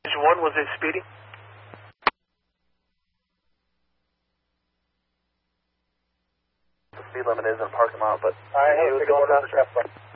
1, was it speeding? The speed limit is in the parking lot, but... Alright, hey, we're going down the